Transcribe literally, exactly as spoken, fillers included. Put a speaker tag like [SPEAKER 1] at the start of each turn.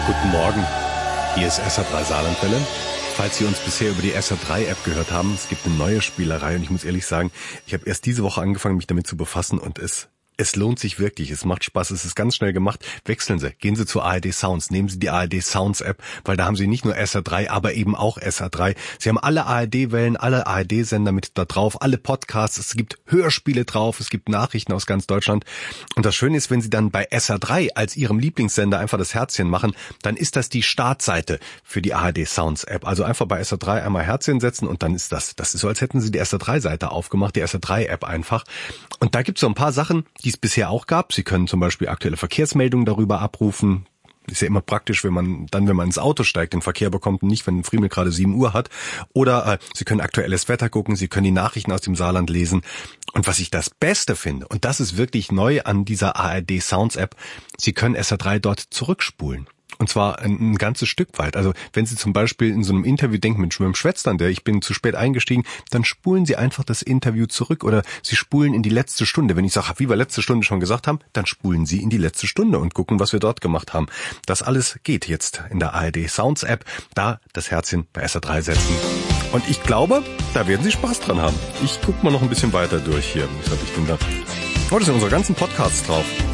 [SPEAKER 1] Guten Morgen, hier ist S R drei Saarlandwelle. Falls Sie uns bisher über die S R drei App gehört haben, es gibt eine neue Spielerei und ich muss ehrlich sagen, ich habe erst diese Woche angefangen, mich damit zu befassen und es Es lohnt sich wirklich, es macht Spaß, es ist ganz schnell gemacht. Wechseln Sie, gehen Sie zu A R D Sounds, nehmen Sie die A R D Sounds App, weil da haben Sie nicht nur S R drei, aber eben auch S R drei. Sie haben alle A R D-Wellen, alle A R D-Sender mit da drauf, alle Podcasts, es gibt Hörspiele drauf, es gibt Nachrichten aus ganz Deutschland. Und das Schöne ist, wenn Sie dann bei S R drei als Ihrem Lieblingssender einfach das Herzchen machen, dann ist das die Startseite für die A R D Sounds App. Also einfach bei S R drei einmal Herzchen setzen und dann ist das. Das ist so, als hätten Sie die S R drei Seite aufgemacht, die S R drei App einfach. Und da gibt es so ein paar Sachen, die es bisher auch gab. Sie können zum Beispiel aktuelle Verkehrsmeldungen darüber abrufen. Ist ja immer praktisch, wenn man dann, wenn man ins Auto steigt, den Verkehr bekommt und nicht, wenn Friemel gerade sieben Uhr hat. Oder äh, Sie können aktuelles Wetter gucken, Sie können die Nachrichten aus dem Saarland lesen. Und was ich das Beste finde, und das ist wirklich neu an dieser A R D Sounds App, Sie können S R drei dort zurückspulen. Und zwar ein, ein ganzes Stück weit. Also wenn Sie zum Beispiel in so einem Interview denken mit einem Schwätzern, der ich bin zu spät eingestiegen, dann spulen Sie einfach das Interview zurück oder Sie spulen in die letzte Stunde. Wenn ich sage, wie wir letzte Stunde schon gesagt haben, dann spulen Sie in die letzte Stunde und gucken, was wir dort gemacht haben. Das alles geht jetzt in der A R D Sounds App. Da das Herzchen bei S R drei setzen. Und ich glaube, da werden Sie Spaß dran haben. Ich gucke mal noch ein bisschen weiter durch hier. Was habe ich denn da? Oh, das sind unsere ganzen Podcasts drauf.